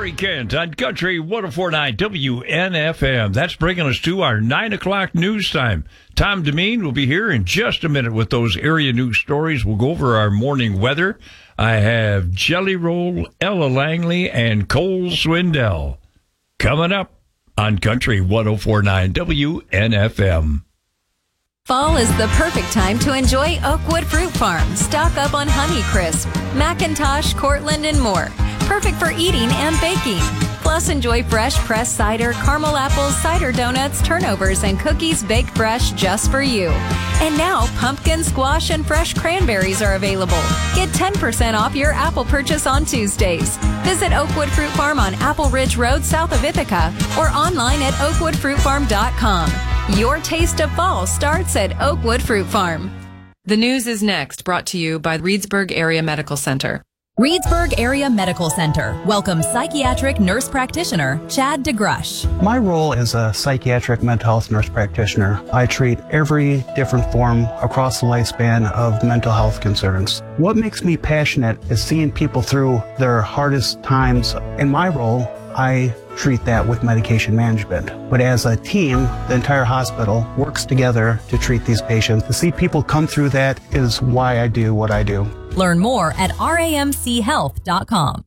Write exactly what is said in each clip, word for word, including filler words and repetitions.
Corey Kent on Country one oh four point nine W N F M. That's bringing us to our nine o'clock news time. Tom Demeen will be here in just a minute with those area news stories. We'll go over our morning weather. I have Jelly Roll, Ella Langley, and Cole Swindell coming up on Country one oh four point nine W N F M. Fall is the perfect time to enjoy Oakwood Fruit Farm. Stock up on Honeycrisp, Macintosh, Cortland, and more. Perfect for eating and baking. Plus, enjoy fresh pressed cider, caramel apples, cider donuts, turnovers, and cookies baked fresh just for you. And now, pumpkin, squash, and fresh cranberries are available. Get ten percent off your apple purchase on Tuesdays. Visit Oakwood Fruit Farm on Apple Ridge Road south of Ithaca or online at oakwood fruit farm dot com. Your taste of fall starts at Oakwood Fruit Farm. The news is next, brought to you by Reedsburg Area Medical Center. Reedsburg Area Medical Center welcomes psychiatric nurse practitioner Chad DeGrush. My role as a psychiatric mental health nurse practitioner, I treat every different form across the lifespan of mental health concerns. What makes me passionate is seeing people through their hardest times. In my role, I treat that with medication management. But as a team, the entire hospital works together to treat these patients. To see people come through that is why I do what I do. Learn more at R A M C health dot com.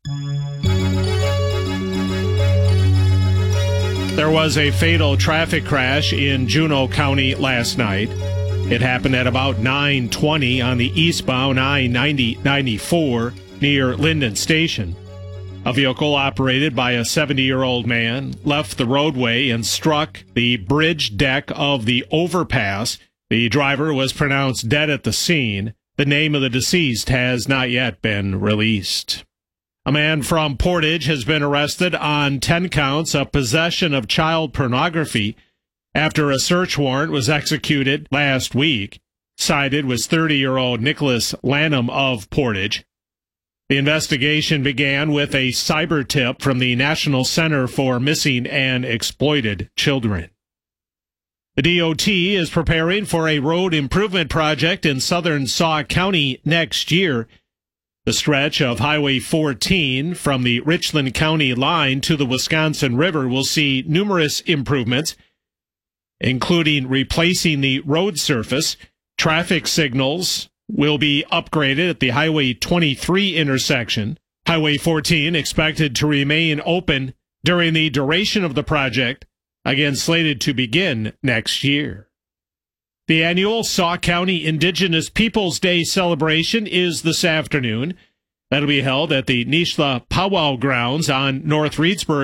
There was a fatal traffic crash in Juneau County last night. It happened at about nine twenty on the eastbound I ninety ninety-four near Linden Station. A vehicle operated by a seventy-year-old man left the roadway and struck the bridge deck of the overpass. The driver was pronounced dead at the scene. The name of the deceased has not yet been released. A man from Portage has been arrested on ten counts of possession of child pornography after a search warrant was executed last week. Cited was thirty-year-old Nicholas Lanham of Portage. The investigation began with a cyber tip from the National Center for Missing and Exploited Children. The D O T is preparing for a road improvement project in southern Sauk County next year. The stretch of Highway fourteen from the Richland County line to the Wisconsin River will see numerous improvements, including replacing the road surface. Traffic signals will be upgraded at the Highway twenty-three intersection. Highway fourteen expected to remain open during the duration of the project, again slated to begin next year. The annual Sauk County Indigenous Peoples Day celebration is this afternoon. That'll be held at the Nishla Powwow Grounds on North Reedsburg